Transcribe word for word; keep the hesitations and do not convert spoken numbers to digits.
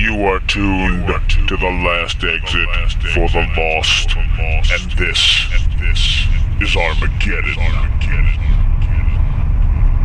You are tuned to the last exit for the lost, and this is Armageddon.